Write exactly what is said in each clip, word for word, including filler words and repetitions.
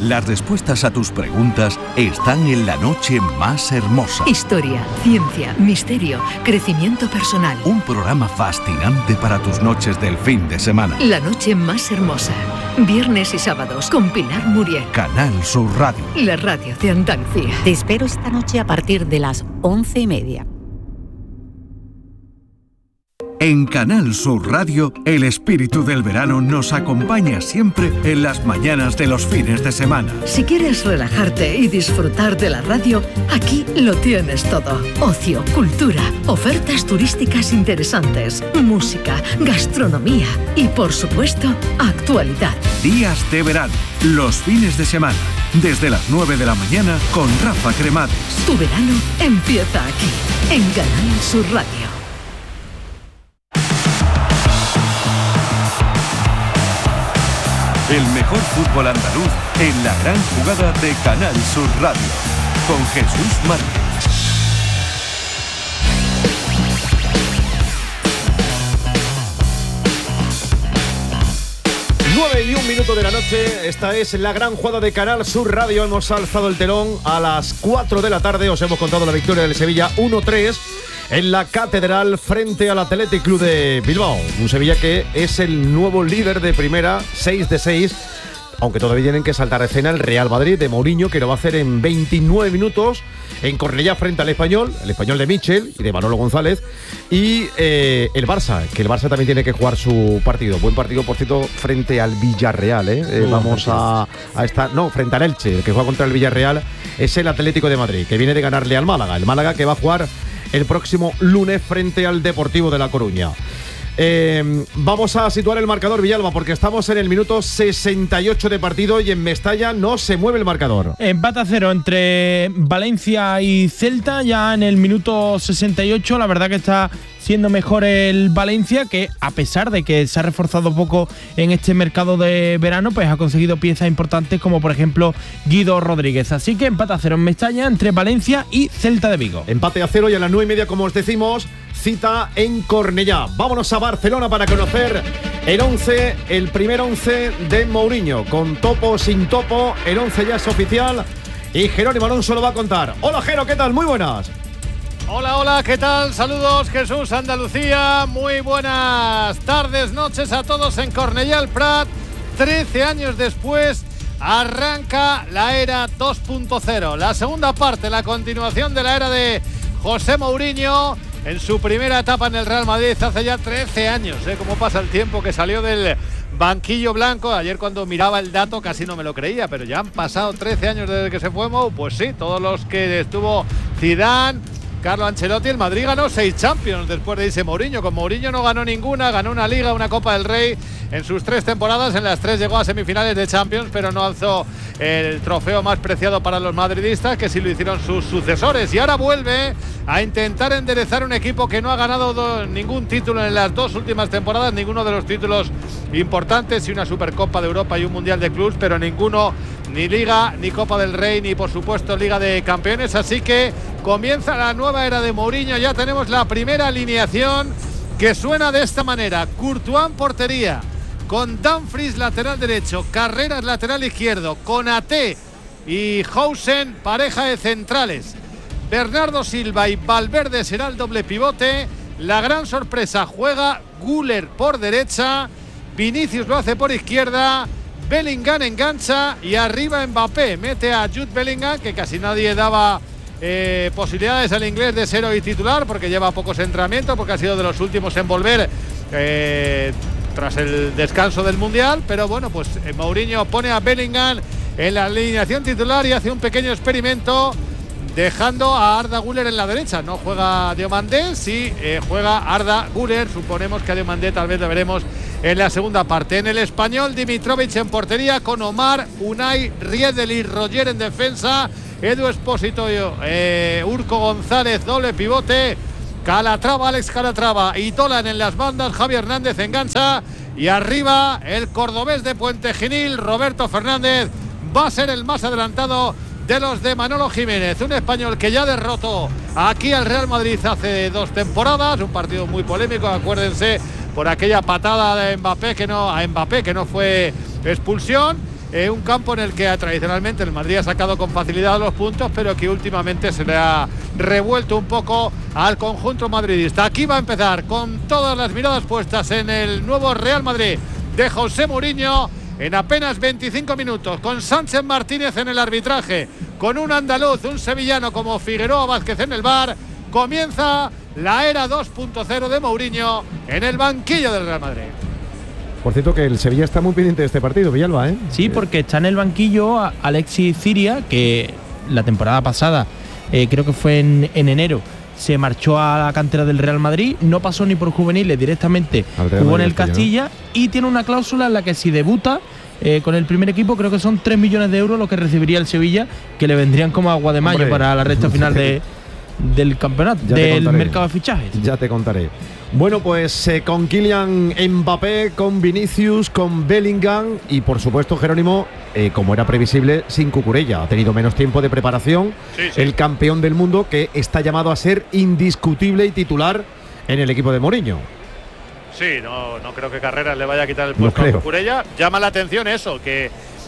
Las respuestas a tus preguntas están en La Noche Más Hermosa. Historia, ciencia, misterio, crecimiento personal. Un programa fascinante para tus noches del fin de semana. La Noche Más Hermosa. Viernes y sábados con Pilar Muriel. Canal Sur Radio. La radio de Andalucía. Te espero esta noche a partir de las once y media. En Canal Sur Radio, el espíritu del verano nos acompaña siempre en las mañanas de los fines de semana. Si quieres relajarte y disfrutar de la radio, aquí lo tienes todo. Ocio, cultura, ofertas turísticas interesantes, música, gastronomía y, por supuesto, actualidad. Días de verano, los fines de semana, desde las nueve de la mañana con Rafa Cremades. Tu verano empieza aquí, en Canal Sur Radio. El mejor fútbol andaluz en la gran jugada de Canal Sur Radio, con Jesús Márquez. nueve y un minuto de la noche, esta es la gran jugada de Canal Sur Radio. Hemos alzado el telón a las cuatro de la tarde, os hemos contado la victoria del Sevilla uno tres en la Catedral frente al Athletic Club de Bilbao. Un Sevilla que es el nuevo líder de primera, seis de seis, aunque todavía tienen que saltar a escena el Real Madrid de Mourinho, que lo va a hacer en veintinueve minutos en Cornellá frente al Español, el Español de Michel y de Manolo González, y eh, el Barça, que el Barça también tiene que jugar su partido. Buen partido, por cierto, frente al Villarreal, ¿eh? Eh, vamos a, a estar, no, frente al Elche, el que juega contra el Villarreal es el Atlético de Madrid, que viene de ganarle al Málaga, el Málaga que va a jugar el próximo lunes frente al Deportivo de La Coruña. Eh, vamos a situar el marcador, Villalba, porque estamos en el minuto sesenta y ocho de partido y en Mestalla no se mueve el marcador. Empate a cero entre Valencia y Celta ya en el minuto sesenta y ocho. La verdad que está siendo mejor el Valencia, que a pesar de que se ha reforzado poco en este mercado de verano, pues ha conseguido piezas importantes como por ejemplo Guido Rodríguez. Así que empate a cero en Mestalla entre Valencia y Celta de Vigo. Empate a cero y a las nueve y media, como os decimos, cita en Cornellá. Vámonos a Barcelona para conocer el once, el primer once de Mourinho, con topo, sin topo. El once ya es oficial y Jerónimo Alonso lo va a contar. Hola Jero, ¿qué tal? Muy buenas. Hola, hola, ¿qué tal? Saludos, Jesús, Andalucía. Muy buenas tardes, noches a todos en Cornellá el Prat. trece años después arranca la era dos punto cero. La segunda parte, la continuación de la era de José Mourinho en su primera etapa en el Real Madrid hace ya trece años. ¿eh? Cómo pasa el tiempo, que salió del banquillo blanco. Ayer cuando miraba el dato casi no me lo creía, pero ya han pasado trece años desde que se fue Mou. Pues sí, todos los que estuvo Zidane, Carlo Ancelotti, el Madrid ganó seis Champions después de irse Mourinho. Con Mourinho no ganó ninguna, ganó una Liga, una Copa del Rey en sus tres temporadas. En las tres llegó a semifinales de Champions, pero no alzó el trofeo más preciado para los madridistas, que sí lo hicieron sus sucesores. Y ahora vuelve a intentar enderezar un equipo que no ha ganado do, ningún título en las dos últimas temporadas, ninguno de los títulos importantes, y una Supercopa de Europa y un Mundial de Clubs, pero ninguno, ni Liga, ni Copa del Rey, ni por supuesto Liga de Campeones. Así que comienza la nueva era de Mourinho. Ya tenemos la primera alineación, que suena de esta manera: Courtois en portería, con Dumfries lateral derecho, Carreras lateral izquierdo, con Ate y Hausen pareja de centrales, Bernardo Silva y Valverde será el doble pivote. La gran sorpresa, juega Güler por derecha, Vinicius lo hace por izquierda, Bellingham engancha y arriba Mbappé mete a Jude Bellingham, que casi nadie daba eh, posibilidades al inglés de ser hoy titular, porque lleva pocos entrenamientos, porque ha sido de los últimos en volver eh, tras el descanso del Mundial. Pero bueno, pues eh, Mourinho pone a Bellingham en la alineación titular y hace un pequeño experimento, dejando a Arda Güler en la derecha. No juega Diomandé, sí eh, juega Arda Güler. Suponemos que a Diomandé tal vez lo veremos en la segunda parte. En el Español, Dimitrovic en portería, con Omar, Unai, Riedel y Roger en defensa, Edu Espósito, eh, Urco González doble pivote, Calatrava, Alex Calatrava y Dolan en las bandas, Javi Hernández engancha, y arriba el cordobés de Puente Genil, Roberto Fernández, va a ser el más adelantado de los de Manolo Jiménez. Un español que ya derrotó aquí al Real Madrid hace dos temporadas, un partido muy polémico, acuérdense, por aquella patada de Mbappé que no, a Mbappé que no fue expulsión, eh, un campo en el que tradicionalmente el Madrid ha sacado con facilidad los puntos, pero que últimamente se le ha revuelto un poco al conjunto madridista. Aquí va a empezar con todas las miradas puestas en el nuevo Real Madrid de José Mourinho en apenas veinticinco minutos, con Sánchez Martínez en el arbitraje, con un andaluz, un sevillano como Figueroa Vázquez en el V A R. Comienza la era dos punto cero de Mourinho en el banquillo del Real Madrid. Por cierto, que el Sevilla está muy pendiente de este partido, Villalba, ¿eh? Sí, porque está en el banquillo Alexis Ciria, que la temporada pasada, eh, creo que fue en, en enero, se marchó a la cantera del Real Madrid, no pasó ni por juveniles, directamente jugó en el Castilla, ¿no? Y tiene una cláusula en la que si debuta eh, con el primer equipo, creo que son tres millones de euros lo que recibiría el Sevilla, que le vendrían como agua de mayo. Hombre, para la recta final de, del campeonato, ya del mercado de fichajes. Ya te contaré. Bueno, pues eh, con Kylian Mbappé, con Vinicius, con Bellingham y por supuesto Jerónimo, eh, como era previsible, sin Cucurella. Ha tenido menos tiempo de preparación, sí, sí. El campeón del mundo, que está llamado a ser indiscutible y titular en el equipo de Mourinho. Sí, no, no creo que Carreras le vaya a quitar el puesto no a Cucurella. Llama la atención eso, que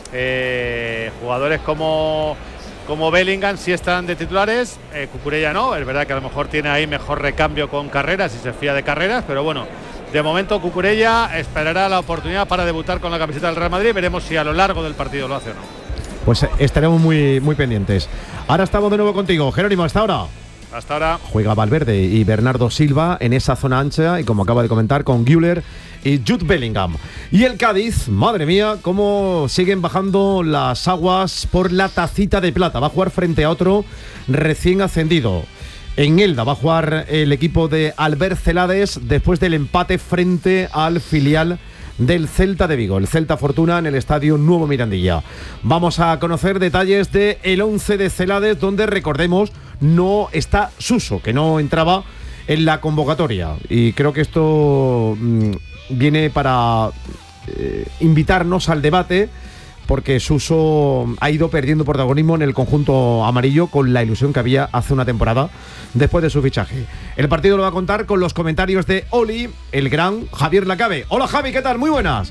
eh, jugadores como... Como Bellingham sí están de titulares, eh, Cucurella no. Es verdad que a lo mejor tiene ahí mejor recambio con Carreras y se fía de Carreras, pero bueno, de momento Cucurella esperará la oportunidad para debutar con la camiseta del Real Madrid. Veremos si a lo largo del partido lo hace o no. Pues estaremos muy, muy pendientes. Ahora estamos de nuevo contigo, Jerónimo, hasta ahora. Hasta ahora. Juega Valverde y Bernardo Silva en esa zona ancha y como acaba de comentar con Güler y Jude Bellingham. Y el Cádiz, madre mía, cómo siguen bajando las aguas por la tacita de plata. Va a jugar frente a otro recién ascendido. En Elda va a jugar el equipo de Albert Celades después del empate frente al filial del Celta de Vigo, el Celta Fortuna, en el estadio Nuevo Mirandilla. Vamos a conocer detalles del el once de Celades, donde recordemos no está Suso, que no entraba en la convocatoria, y creo que esto mmm, viene para eh, invitarnos al debate, porque Suso ha ido perdiendo protagonismo en el conjunto amarillo con la ilusión que había hace una temporada después de su fichaje. El partido lo va a contar con los comentarios de Oli, el gran Javier Lacabe. Hola Javi, ¿qué tal? Muy buenas.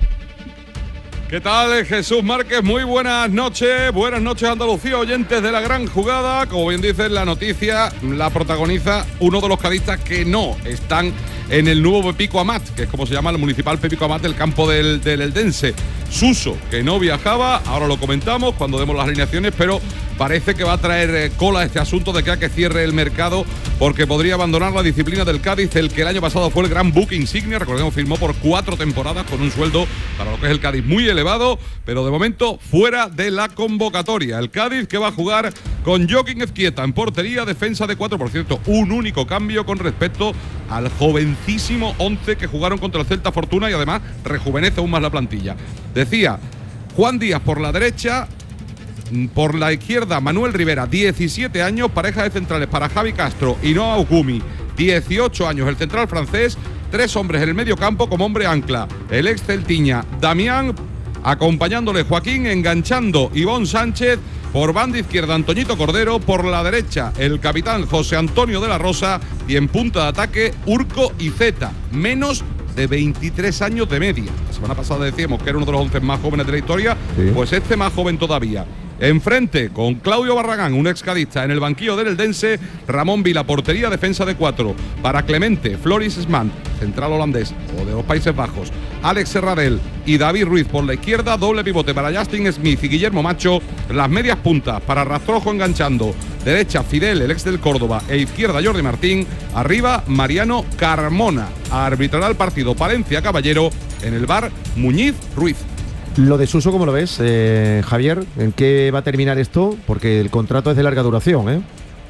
¿Qué tal, Jesús Márquez? Muy buenas noches. Buenas noches, Andalucía, oyentes de la gran jugada. Como bien dices, la noticia la protagoniza uno de los cadistas que no están en el nuevo Pepico Amat, que es como se llama el municipal Pepico Amat del campo del, del Eldense. Suso, que no viajaba, ahora lo comentamos cuando demos las alineaciones, pero parece que va a traer cola este asunto de que a que cierre el mercado, porque podría abandonar la disciplina del Cádiz, el que el año pasado fue el gran buque insignia. Recordemos, firmó por cuatro temporadas con un sueldo para lo que es el Cádiz muy elevado, pero de momento fuera de la convocatoria. El Cádiz, que va a jugar con Joaquín Ezquieta en portería, defensa de cuatro, por cierto, un único cambio con respecto al jovencísimo once que jugaron contra el Celta Fortuna, y además rejuvenece aún más la plantilla. Decía, Juan Díaz por la derecha, por la izquierda Manuel Rivera, diecisiete años, pareja de centrales para Javi Castro y Noah Okumi, dieciocho años, el central francés, tres hombres en el medio campo como hombre ancla, el ex celtiña Damián, acompañándole Joaquín, enganchando Ivón Sánchez, por banda izquierda Antoñito Cordero, por la derecha el capitán José Antonio de la Rosa, y en punta de ataque Urco y Zeta, menos de veintitrés años de media. La semana pasada decíamos que era uno de los once más jóvenes de la historia, sí. Pues este más joven todavía. Enfrente, con Claudio Barragán, un excadista, en el banquillo del Eldense, Ramón Vila, portería, defensa de cuatro. Para Clemente, Floris Sman, central holandés o de los Países Bajos, Alex Serradell y David Ruiz por la izquierda, doble pivote para Justin Smith y Guillermo Macho, las medias puntas para Rastrojo enganchando, derecha Fidel, el ex del Córdoba, e izquierda Jordi Martín, arriba Mariano Carmona. Arbitrará el partido Palencia Caballero, en el bar Muñiz Ruiz. Lo de Suso, ¿cómo lo ves, eh, Javier? ¿En qué va a terminar esto? Porque el contrato es de larga duración, ¿eh?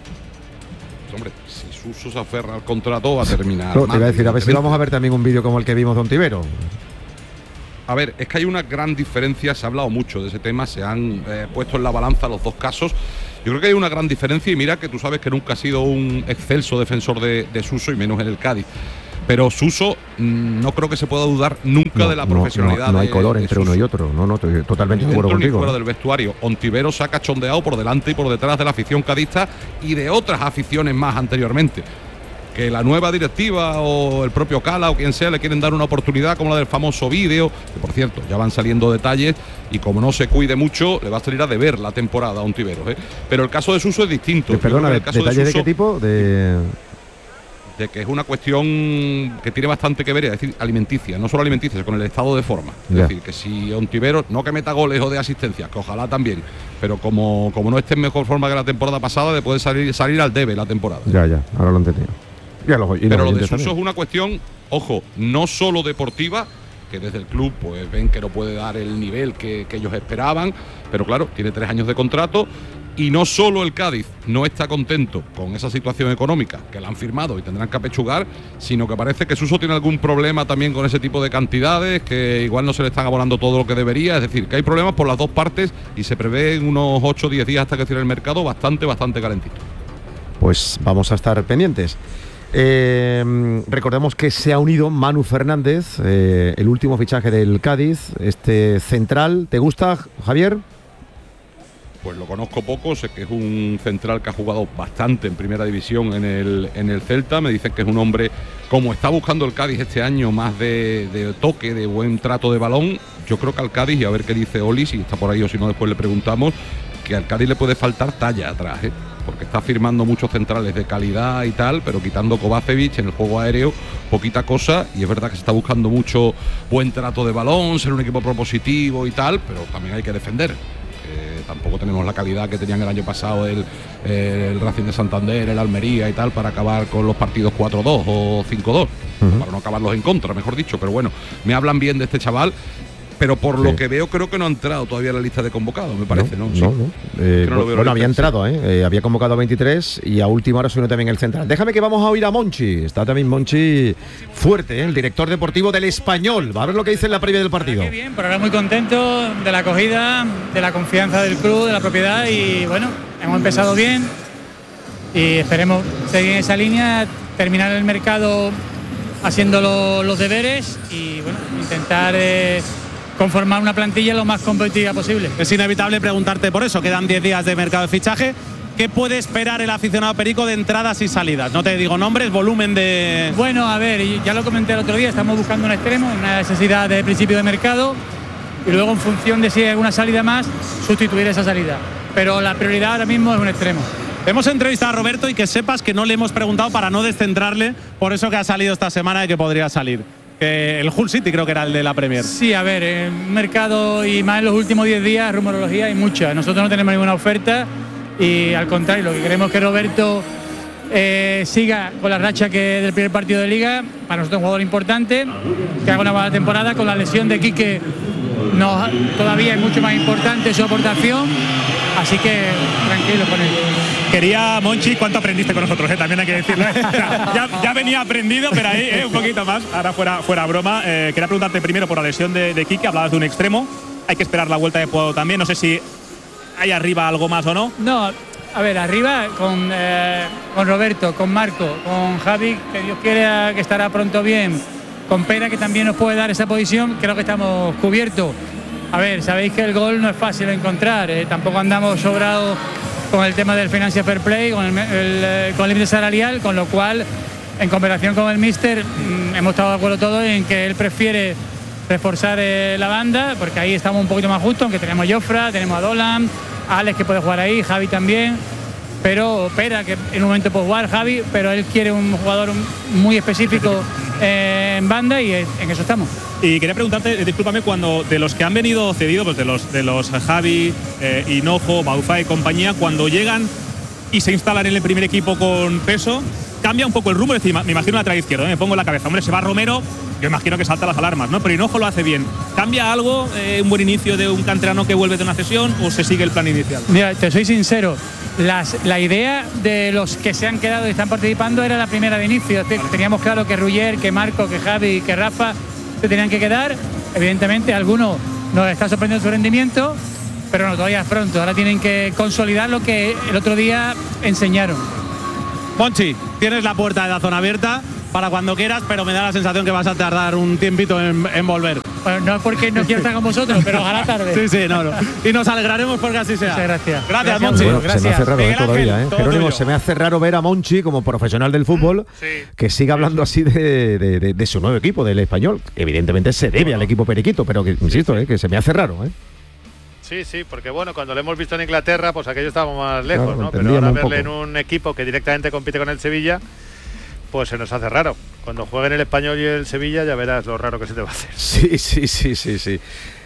Hombre, si Suso se aferra al contrato, va a terminar. No, te iba a decir, a ver si vamos a ver también un vídeo como el que vimos de Ontivero. A ver, es que hay una gran diferencia, se ha hablado mucho de ese tema, se han eh, puesto en la balanza los dos casos. Yo creo que hay una gran diferencia, y mira que tú sabes que nunca ha sido un excelso defensor de, de Suso, y menos en el Cádiz. Pero Suso, no creo que se pueda dudar nunca no, de la profesionalidad. No, no, no hay color de, entre de uno y otro. No, no, estoy totalmente de acuerdo contigo. Fuera del vestuario. Ontivero se ha cachondeado por delante y por detrás de la afición cadista y de otras aficiones más anteriormente. que la nueva directiva o el propio Cala o quien sea le quieren dar una oportunidad como la del famoso vídeo, que por cierto ya van saliendo detalles y como no se cuide mucho le va a salir a deber la temporada a Ontiveros, ¿eh? Pero el caso de Suso es distinto. Eh, perdona, el caso ¿detalles de, Suso, de qué tipo? De... de que es una cuestión que tiene bastante que ver, es decir, alimenticia, no solo alimenticia, sino con el estado de forma. Es ya. decir, que si Ontiveros, no que meta goles o de asistencia, que ojalá también, pero como, como no esté en mejor forma que la temporada pasada, le puede salir, salir al debe la temporada. Ya, ya, ahora lo he entendido. Ya lo, y pero lo lo de Suso también. es una cuestión, ojo, no solo deportiva, que desde el club pues ven que no puede dar el nivel que, que ellos esperaban, pero claro, tiene tres años de contrato. Y no solo el Cádiz no está contento con esa situación económica que la han firmado y tendrán que apechugar, sino que parece que Suso tiene algún problema también con ese tipo de cantidades, que igual no se le están abonando todo lo que debería, es decir, que hay problemas por las dos partes y se prevé en unos ocho o diez días hasta que cierre el mercado bastante, bastante calentito. Pues vamos a estar pendientes. Eh, recordemos que se ha unido Manu Fernández, eh, el último fichaje del Cádiz, este central. ¿Te gusta, Javier? Pues lo conozco poco, sé que es un central que ha jugado bastante en primera división en el, en el Celta. Me dicen que es un hombre, como está buscando el Cádiz este año, más de, de toque, de buen trato de balón. Yo creo que al Cádiz, y a ver qué dice Oli, si está por ahí o si no después le preguntamos, que al Cádiz le puede faltar talla atrás, ¿eh? Porque está firmando muchos centrales de calidad y tal, pero quitando Kovacevic en el juego aéreo, poquita cosa, y es verdad que se está buscando mucho buen trato de balón, ser un equipo propositivo y tal, pero también hay que defender. Eh, tampoco tenemos la calidad que tenían el año pasado el, el Racing de Santander, el Almería y tal, para acabar con los partidos cuatro dos o cinco dos, uh-huh. Para no acabarlos en contra, mejor dicho, pero bueno, me hablan bien de este chaval. Pero por sí. Lo que veo, creo que no ha entrado todavía en la lista de convocados, me parece, ¿no? No, sí. no, no. Eh, no bueno, había entrado, ¿eh? ¿eh? Había convocado a veintitrés y a última hora se unió también el central. Déjame que vamos a oír a Monchi. Está también Monchi fuerte, ¿eh? El director deportivo del Español. Va a ver lo que dice en la previa del partido. Qué bien, pero ahora muy contento de la acogida, de la confianza del club, de la propiedad y bueno, hemos empezado bien y esperemos seguir en esa línea, terminar el mercado haciendo lo, los deberes y bueno, intentar... Eh, conformar una plantilla lo más competitiva posible. Es inevitable preguntarte por eso, quedan diez días de mercado de fichaje. ¿Qué puede esperar el aficionado perico de entradas y salidas? No te digo nombres, volumen de... Bueno, a ver, ya lo comenté el otro día, estamos buscando un extremo, una necesidad de principio de mercado y luego en función de si hay alguna salida más, sustituir esa salida. Pero la prioridad ahora mismo es un extremo. Hemos entrevistado a Roberto y que sepas que no le hemos preguntado para no descentrarle por eso que ha salido esta semana y que podría salir. Que el Hull City creo que era el de la Premier. Sí, a ver, en un mercado y más en los últimos diez días, rumorología hay mucha. Nosotros no tenemos ninguna oferta y al contrario, lo que queremos es que Roberto eh, siga con la racha que del primer partido de Liga. Para nosotros es un jugador importante, que haga una buena temporada. Con la lesión de Quique no, todavía es mucho más importante su aportación, así que tranquilo con él. Quería, Monchi, ¿cuánto aprendiste con nosotros? Eh? También hay que decirlo. ¿eh? ya, ya venía aprendido, pero ahí eh, un poquito más. Ahora fuera, fuera broma. Eh, quería preguntarte primero por la lesión de, de Quique. Hablabas de un extremo. Hay que esperar la vuelta de Puado también. No sé si hay arriba algo más o no. No, a ver, arriba con, eh, con Roberto, con Marco, con Javi, que Dios quiera que estará pronto bien. Con Pera, que también nos puede dar esa posición. Creo que estamos cubiertos. A ver, sabéis que el gol no es fácil de encontrar. Eh, tampoco andamos sobrados con el tema del Financial Fair Play, con el, el, con el límite salarial, con lo cual, en comparación con el míster, mmm, hemos estado de acuerdo todos en que él prefiere reforzar eh, la banda, porque ahí estamos un poquito más justos, aunque tenemos a Jofra, tenemos a Dolan, a Alex que puede jugar ahí, Javi también, pero Pera, que en un momento puede jugar, Javi, pero él quiere un jugador muy específico eh, en banda y en eso estamos. Y quería preguntarte, discúlpame, cuando de los que han venido cedidos, pues de los de los Javi, eh, Hinojo, Bauza y compañía, cuando llegan y se instalan en el primer equipo con peso, cambia un poco el rumbo. Es decir, me imagino lateral izquierdo, ¿eh? Me pongo en la cabeza, hombre, se va Romero, yo imagino que salta las alarmas, ¿no? Pero Hinojo lo hace bien. ¿Cambia algo, eh, un buen inicio de un canterano que vuelve de una cesión o se sigue el plan inicial? Mira, te soy sincero, las, la idea de los que se han quedado y están participando era la primera de inicio. Vale. Teníamos claro que Ruller, que Marco, que Javi, que Rafa se tenían que quedar. Evidentemente algunos nos está sorprendiendo su rendimiento, pero no, todavía es pronto. Ahora tienen que consolidar lo que el otro día enseñaron. Monchi, tienes la puerta de la zona abierta. para cuando quieras, pero me da la sensación que vas a tardar un tiempito en, en volver. Bueno, no porque no quiero estar con vosotros, pero ojalá tarde. Sí, sí, no, no. Y nos alegraremos porque así sea. Muchas gracias. Gracias, Gracias, Monchi. Bueno, gracias. se me hace raro, eh, Miguel todavía, Ángel, ¿eh? todo Jerónimo, tuyo. se me hace raro ver a Monchi como profesional del fútbol Sí. que siga hablando así de, de, de, de su nuevo equipo, del Español. Evidentemente se debe Bueno. al equipo periquito, pero que, insisto, eh, que se me hace raro, ¿eh? Sí, sí, porque bueno, cuando lo hemos visto en Inglaterra, pues aquello estábamos más lejos, Claro, ¿no? Pero entendíamos ahora un verle en poco. un equipo que directamente compite con el Sevilla, pues se nos hace raro. Cuando jueguen el Español y el Sevilla ya verás lo raro que se te va a hacer. Sí, sí, sí, sí, sí.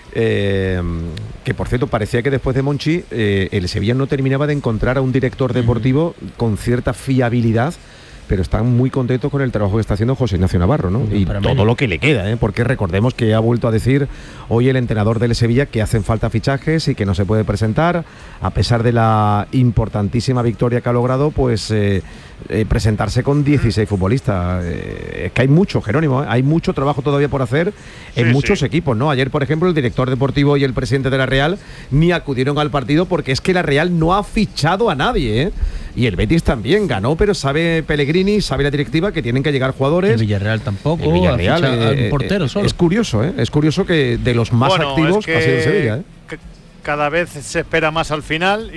Eh, que por cierto, parecía que después de Monchi, eh, el Sevilla no terminaba de encontrar a un director deportivo con cierta fiabilidad, pero están muy contentos con el trabajo que está haciendo José Ignacio Navarro, ¿no? Y para todo menos. lo que le queda, ¿eh? Porque recordemos que ha vuelto a decir hoy el entrenador del Sevilla que hacen falta fichajes y que no se puede presentar, a pesar de la importantísima victoria que ha logrado, pues eh, eh, presentarse con dieciséis futbolistas. Eh, es que hay mucho, Jerónimo, ¿eh? Hay mucho trabajo todavía por hacer en Sí, muchos sí. equipos, ¿no? Ayer, por ejemplo, el director deportivo y el presidente de la Real ni acudieron al partido porque es que la Real no ha fichado a nadie, ¿eh? Y el Betis también ganó, pero sabe Pellegrini, sabe la directiva que tienen que llegar jugadores. El Villarreal tampoco. El Villarreal, ha fichado eh, al portero eh, solo. Es curioso, ¿eh? Es curioso que de los más Bueno, activos es que ha sido el Sevilla, ¿eh? c- Cada vez se espera más al final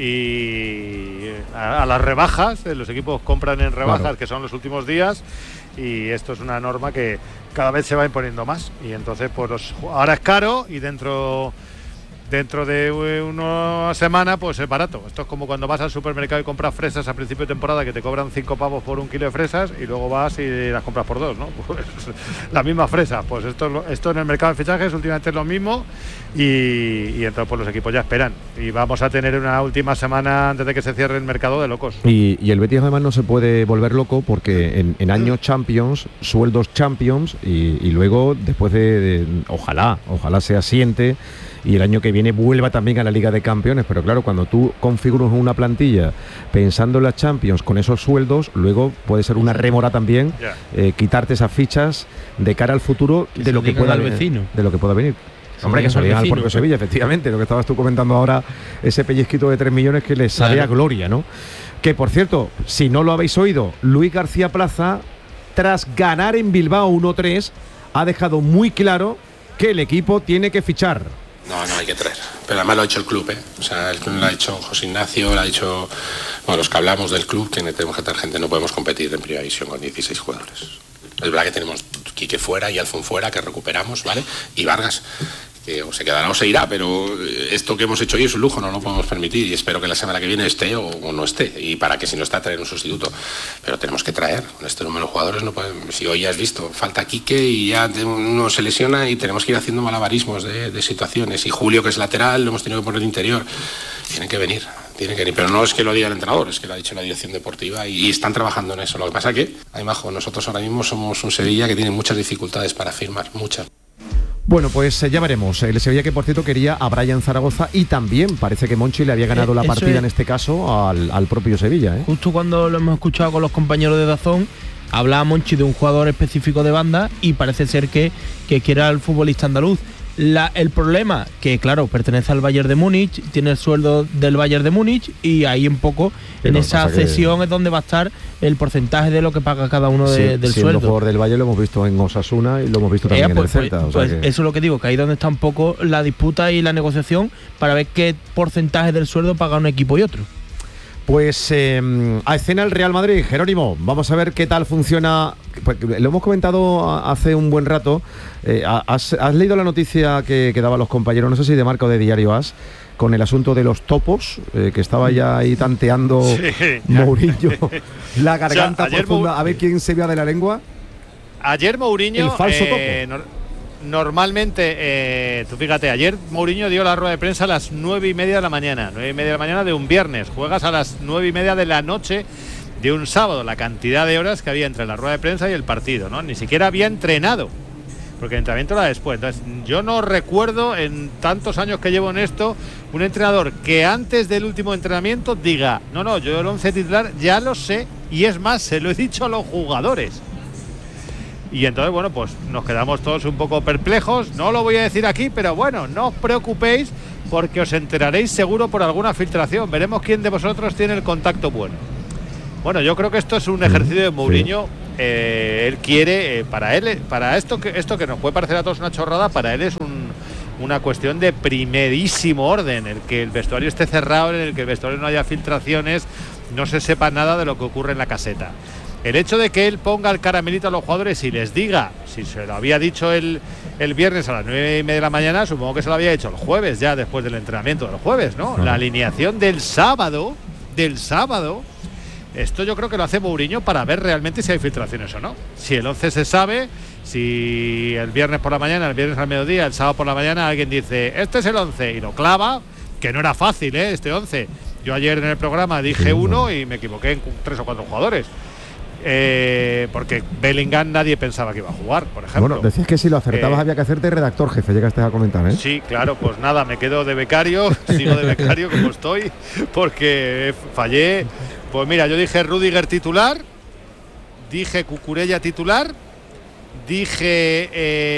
y a, a las rebajas, eh, los equipos compran en rebajas, Claro. que son los últimos días, y esto es una norma que cada vez se va imponiendo más. Y entonces, pues los, ahora es caro y dentro dentro de una semana, pues es barato. Esto es como cuando vas al supermercado y compras fresas a principio de temporada, que te cobran cinco pavos por un kilo de fresas, y luego vas y las compras por dos, ¿no? Pues la misma fresa. Pues esto, es lo- esto en el mercado de fichajes últimamente es lo mismo, y, y entonces pues los equipos ya esperan. Y vamos a tener una última semana antes de que se cierre el mercado de locos. Y, y el Betis además no se puede volver loco porque en, en años Champions, sueldos Champions y, y luego después de, de- ojalá, ojalá se asiente y el año que viene vuelva también a la Liga de Campeones, pero claro, cuando tú configuras una plantilla pensando en las Champions con esos sueldos, luego puede ser una rémora también Ya. eh, quitarte esas fichas de cara al futuro Que de se lo que digan pueda al venir, vecino. de lo que pueda venir. Se Hombre, que digan se al digan al vecino, propio claro. Sevilla, efectivamente, lo que estabas tú comentando ahora, ese pellizquito de tres millones que les sabe Claro. a gloria, ¿no? Que por cierto, si no lo habéis oído, Luis García Plaza, tras ganar en Bilbao uno tres, ha dejado muy claro que el equipo tiene que fichar. No, no hay que traer. Pero además lo ha hecho el club, ¿eh? O sea, el club lo ha hecho José Ignacio, lo ha hecho, bueno, los que hablamos del club, que tenemos que traer gente, no podemos competir en primera división con dieciséis jugadores. Es verdad que tenemos Quique fuera y Alfon fuera, que recuperamos, ¿vale? Y Vargas, que o se quedará o se irá, pero esto que hemos hecho hoy es un lujo, no lo podemos permitir, y espero que la semana que viene esté o, o no esté, y para que si no está traer un sustituto. Pero tenemos que traer, con este número de jugadores no podemos, si hoy ya has visto, falta Quique y ya uno se lesiona y tenemos que ir haciendo malabarismos de, de situaciones, y Julio, que es lateral, lo hemos tenido que poner de interior. Tienen que venir, tienen que venir, pero no es que lo diga el entrenador, es que lo ha dicho la dirección deportiva y, y están trabajando en eso. Lo que pasa que, ay, majo, nosotros ahora mismo somos un Sevilla que tiene muchas dificultades para firmar, muchas. Bueno, pues eh, ya veremos. El Sevilla, que por cierto quería a Brian Zaragoza, y también parece que Monchi le había ganado Eh, la eso partida es- en este caso al, al propio Sevilla, ¿eh? Justo cuando lo hemos escuchado con los compañeros de Dazón, hablaba Monchi de un jugador específico de banda y parece ser que, que quiere al futbolista andaluz. La, el problema, que claro, pertenece al Bayern de Múnich, tiene el sueldo del Bayern de Múnich y ahí un poco Sí, en lo que esa pasa que- cesión es donde va a estar el porcentaje de lo que paga cada uno de- Sí, del siendo sueldo. jugador del Valle lo hemos visto en Osasuna y lo hemos visto Eh, también pues, en el Celta. pues- o sea pues que- eso es lo que digo, que ahí donde está un poco la disputa y la negociación para ver qué porcentaje del sueldo paga un equipo y otro. Pues eh, a escena el Real Madrid, Jerónimo, vamos a ver qué tal funciona. Pues, lo hemos comentado a- hace un buen rato. Eh, has, has leído la noticia que, que daban los compañeros, no sé si de Marca o de Diario As, con el asunto de los topos, eh, que estaba ya ahí tanteando Sí, ya. Mourinho, la garganta O sea, ayer profunda, Mou- a ver quién se vea de la lengua. Ayer Mourinho, El falso eh, nor- normalmente, eh, tú fíjate, ayer Mourinho dio la rueda de prensa a las nueve y media de la mañana, nueve y media de la mañana de un viernes, juegas a las nueve y media de la noche de un sábado, la cantidad de horas que había entre la rueda de prensa y el partido, ¿no? Ni siquiera había entrenado, porque el entrenamiento era después. Entonces, yo no recuerdo en tantos años que llevo en esto un entrenador que antes del último entrenamiento diga, no, no, yo el once titular ya lo sé, y es más, se lo he dicho a los jugadores. Y entonces, bueno, pues nos quedamos todos un poco perplejos. No lo voy a decir aquí, pero bueno, no os preocupéis porque os enteraréis seguro por alguna filtración. Veremos quién de vosotros tiene el contacto bueno. Bueno, yo creo que esto es un ejercicio de Mourinho eh, él quiere, eh, para él, para esto que esto que nos puede parecer a todos una chorrada, para él es un, una cuestión de primerísimo orden, el que el vestuario esté cerrado, en el que el vestuario no haya filtraciones, no se sepa nada de lo que ocurre en la caseta. El hecho de que él ponga el caramelito a los jugadores y les diga, si se lo había dicho el, el viernes a las nueve y media de la mañana, supongo que se lo había hecho el jueves, ya después del entrenamiento del jueves, ¿no? La alineación del sábado, del sábado, esto yo creo que lo hace Mourinho para ver realmente si hay filtraciones o no. Si el once se sabe, si el viernes por la mañana, el viernes al mediodía, el sábado por la mañana alguien dice, este es el once y lo clava, que no era fácil, ¿eh? Este once. Yo ayer en el programa dije uno y me equivoqué en tres o cuatro jugadores. Eh, porque Bellingham nadie pensaba que iba a jugar, por ejemplo. Bueno, decías que si lo acertabas eh, había que hacerte redactor jefe, llegaste a comentar, ¿eh? Sí, claro, pues nada, me quedo de becario, sigo de becario como estoy, porque fallé. Pues mira, yo dije Rüdiger titular, dije Cucurella titular, dije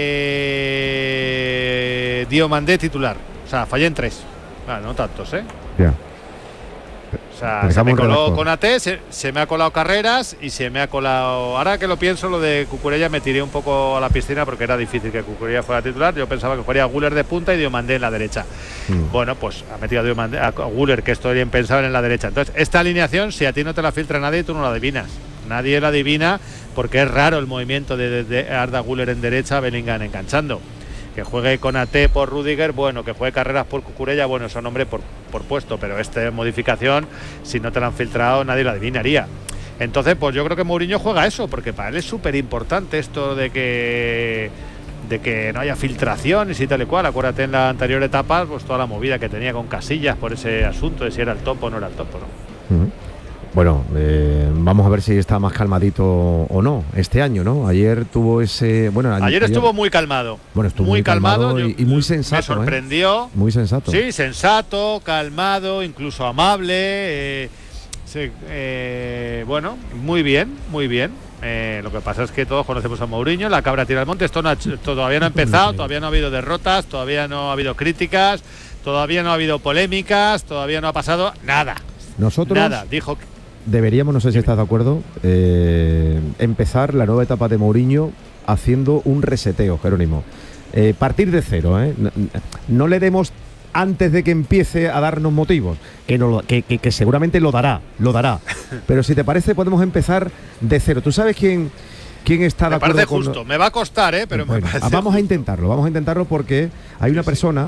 eh, Diomandé titular. O sea, fallé en tres. Ah, no tantos, ¿eh? Ya. O sea, se me coló con A T, se, se me ha colado Carreras y se me ha colado. Ahora que lo pienso, lo de Cucurella me tiré un poco a la piscina porque era difícil que Cucurella fuera titular. Yo pensaba que fuera Güler de punta y Diomandé en la derecha. Mm. Bueno, pues ha metido a, Diomandé, a Güler, que estoy bien pensado, en la derecha. Entonces, esta alineación, si a ti no te la filtra nadie, tú no la adivinas. Nadie la adivina porque es raro el movimiento de, de, de Arda Güler en derecha, Bellingham enganchando. Que juegue con A T por Rüdiger, bueno, que juegue Carreras por Cucurella, bueno, son nombre por, por puesto, pero esta modificación, si no te la han filtrado, nadie la adivinaría. Entonces, pues yo creo que Mourinho juega eso, porque para él es súper importante esto de que de que no haya filtraciones y tal y cual. Acuérdate en la anterior etapa, pues toda la movida que tenía con Casillas por ese asunto de si era el topo o no era el topo, ¿no? Uh-huh. Bueno, eh, vamos a ver si está más calmadito o no este año, ¿no? Ayer tuvo ese... bueno, Ayer, ayer estuvo muy calmado. Bueno, estuvo muy, muy calmado, calmado y, y muy sensato. Me sorprendió. ¿eh? Muy sensato. Sí, sensato, calmado, incluso amable. Eh, sí, eh, bueno, muy bien, muy bien. Eh, lo que pasa es que todos conocemos a Mourinho, la cabra tira al monte. Esto, no ha, esto todavía no ha empezado, todavía no ha habido derrotas, todavía no ha habido críticas, todavía no ha habido polémicas, todavía no ha pasado nada. Nosotros... Nada, dijo que... deberíamos, no sé si estás de acuerdo, eh, empezar la nueva etapa de Mourinho haciendo un reseteo, Jerónimo. Eh, partir de cero, ¿eh? No, no le demos antes de que empiece a darnos motivos, que, no, que, que, que seguramente lo dará, lo dará. Pero si te parece, podemos empezar de cero. ¿Tú sabes quién, quién está de acuerdo? Me parece justo, con... me va a costar, ¿eh? Pero bueno, me parece vamos justo. a intentarlo, vamos a intentarlo porque hay una persona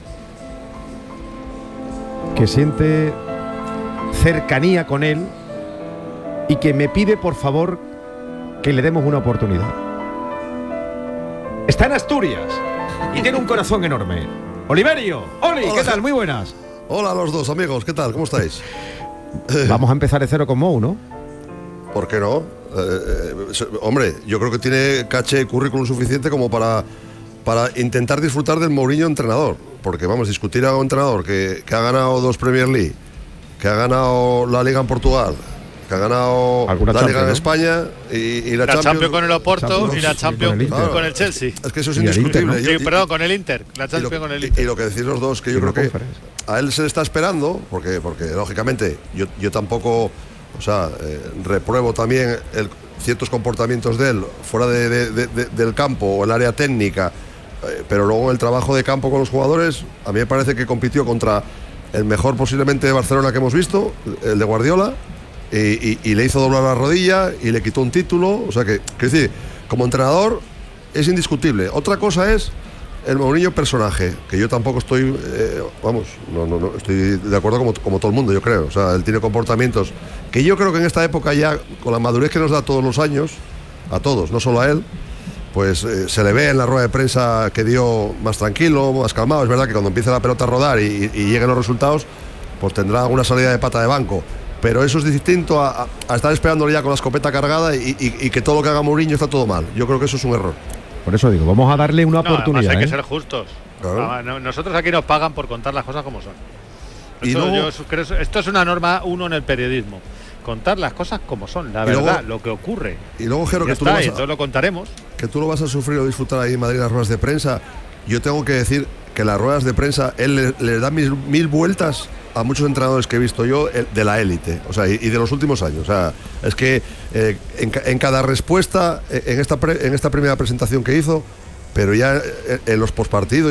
que siente cercanía con él y que me pide, por favor, que le demos una oportunidad. Está en Asturias y tiene un corazón enorme. Oliverio, Oli, hola, ¿qué tal? Muy buenas. Hola a los dos, amigos, ¿qué tal? ¿Cómo estáis? Vamos a empezar de cero con Mou, ¿no? ¿Por qué no? Eh, eh, hombre, yo creo que tiene caché y currículum suficiente como para, para intentar disfrutar del Mourinho entrenador. Porque, vamos, discutir a un entrenador que, que ha ganado dos Premier League, que ha ganado la Liga en Portugal, que ha ganado la Liga en ¿no? España y, y la, la Champions, Champions con el Oporto Champions, y la Champions con el, claro, con el Chelsea. Es que eso es indiscutible. Inter, ¿no? Sí, perdón, con el Inter. La Champions lo, con el Inter. Y, y lo que decís los dos, que yo creo que a él se le está esperando, porque, porque lógicamente yo, yo tampoco, o sea, eh, repruebo también el, ciertos comportamientos de él fuera de, de, de, de, del campo o el área técnica, eh, pero luego el trabajo de campo con los jugadores, a mí me parece que compitió contra el mejor posiblemente de Barcelona que hemos visto, el de Guardiola. Y, y, y le hizo doblar la rodilla y le quitó un título, o sea que, quiero decir, como entrenador es indiscutible. Otra cosa es el Mourinho personaje, que yo tampoco estoy, eh, vamos, no, no, no, estoy de acuerdo como, como todo el mundo, yo creo. O sea, él tiene comportamientos que yo creo que en esta época ya, con la madurez que nos da todos los años, a todos, no solo a él, pues eh, se le ve en la rueda de prensa que dio más tranquilo, más calmado. Es verdad que cuando empiece la pelota a rodar y, y lleguen los resultados, pues tendrá alguna salida de pata de banco. Pero eso es distinto a, a estar esperándole ya con la escopeta cargada y, y, y que todo lo que haga Mourinho está todo mal. Yo creo que eso es un error. Por eso digo, vamos a darle una no, oportunidad. Hay ¿eh? que ser justos. Claro. No, nosotros aquí nos pagan por contar las cosas como son. Y esto, luego, yo creo, esto es una norma uno en el periodismo. Contar las cosas como son, la verdad, luego, lo que ocurre. Y luego, Jero, que está, tú lo vas a, entonces lo contaremos. Que tú lo vas a sufrir o disfrutar ahí en Madrid las ruedas de prensa. Yo tengo que decir que las ruedas de prensa, él le, le da mil, mil vueltas a muchos entrenadores que he visto yo el, de la élite, o sea, y, y de los últimos años. O sea, es que eh, en, en cada respuesta, en esta, pre, en esta primera presentación que hizo, pero ya en los postpartidos